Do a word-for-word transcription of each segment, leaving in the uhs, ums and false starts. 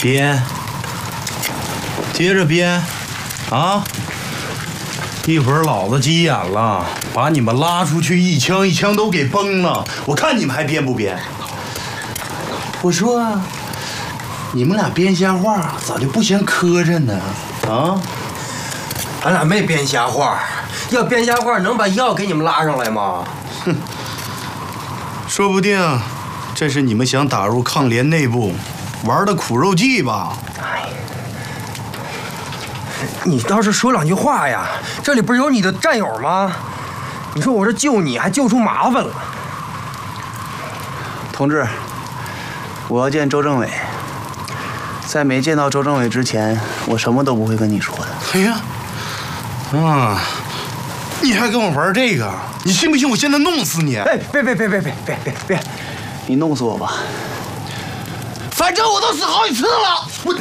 编，接着编，啊！一会儿老子急眼了，把你们拉出去，一枪一枪都给崩了，我看你们还编不编？我说，你们俩编瞎话，咋就不嫌磕碜呢？啊？ 俺俩没编瞎话，要编瞎话能把药给你们拉上来吗？ 哼，说不定这是你们想打入抗联内部玩的苦肉计吧？哎， 你倒是说两句话呀！这里不是有你的战友吗？你说我这救你还救出麻烦了。 同志，我要见周政委。在没见到周政委之前，我什么都不会跟你说的。 哎呀，啊，你还跟我玩这个？你信不信我现在弄死你？ 哎，别别别别别别别别！ 你弄死我吧， 反正我都死好几次了。我。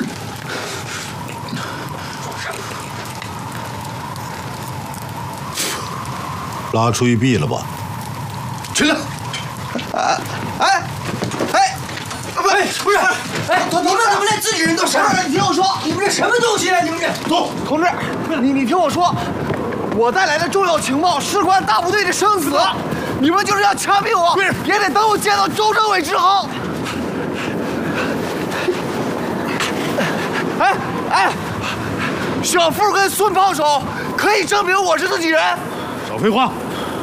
拉出一臂了吧？ 去了。 哎哎哎！不是不是！哎，同志，你们连自己人都杀了！你听我说，你们这什么东西啊？你们这走， 同志，你你听我说，我带来的重要情报事关大部队的生死，你们就是要枪毙我，也得等我见到周政委之后。哎哎，小付跟孙炮手可以证明我是自己人。 少废话。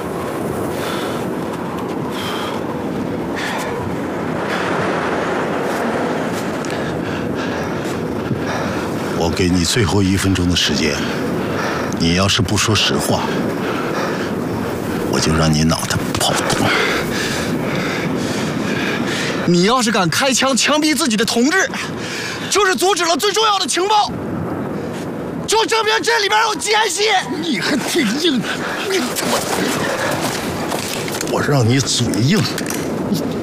我给你最后一分钟的时间，你要是不说实话，我就让你脑袋跑通。 你要是敢开枪枪毙自己的同志，就是阻止了最重要的情报，就证明这里边有奸细。 你还挺硬，你他妈！我让你嘴硬，你